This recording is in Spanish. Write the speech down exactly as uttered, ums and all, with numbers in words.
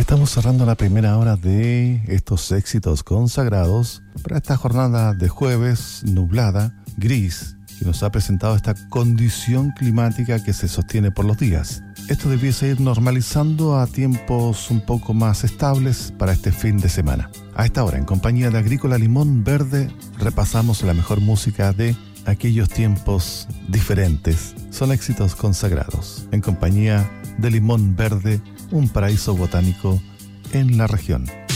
Estamos cerrando la primera hora de estos éxitos consagrados para esta jornada de jueves nublada, gris, que nos ha presentado esta condición climática que se sostiene por los días. Esto debiese ir normalizando a tiempos un poco más estables para este fin de semana. A esta hora, en compañía de Agrícola Limón Verde, repasamos la mejor música de aquellos tiempos diferentes. Son éxitos consagrados. En compañía de Limón Verde, un paraíso botánico en la región.